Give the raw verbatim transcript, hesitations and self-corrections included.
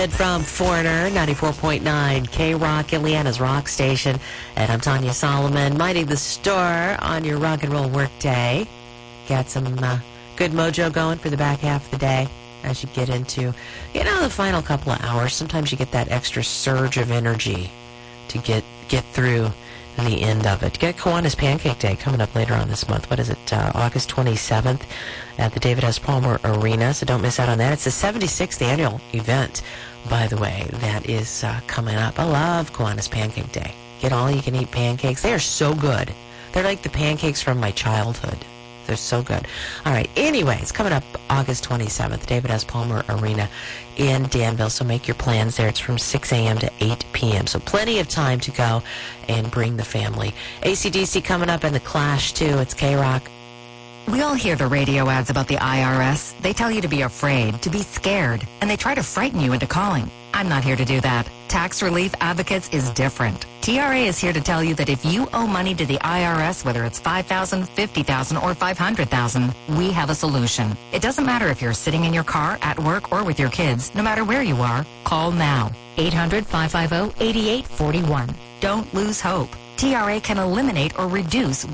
From Foreigner, ninety-four point nine K-Rock, Indiana's rock station. And I'm Tanya Solomon, minding the store on your rock and roll work day. Got some uh, good mojo going for the back half of the day as you get into, you know, the final couple of hours. Sometimes you get that extra surge of energy to get, get through the end of it. Get Kiwanis Pancake Day coming up later on this month. What is it? Uh, August twenty-seventh at the David S. Palmer Arena. So don't miss out on that. It's the seventy-sixth annual event, by the way, that is uh, coming up. I love Kiwanis Pancake Day. Get all you can eat pancakes. They are so good. They're like the pancakes from my childhood. They're so good. All right. Anyway, it's coming up August twenty-seventh, David S. Palmer Arena in Danville. So make your plans there. It's from six a.m. to eight p.m. So plenty of time to go and bring the family. A C D C coming up and the Clash, too. It's K-Rock. We all hear the radio ads about the I R S. They tell you to be afraid, to be scared, and they try to frighten you into calling. I'm not here to do that. Tax Relief Advocates is different. T R A is here to tell you that if you owe money to the I R S, whether it's five thousand dollars, fifty thousand dollars, or five hundred thousand dollars, we have a solution. It doesn't matter if you're sitting in your car, at work, or with your kids. No matter where you are, call now. eight hundred, five five zero, eight eight four one. Don't lose hope. T R A can eliminate or reduce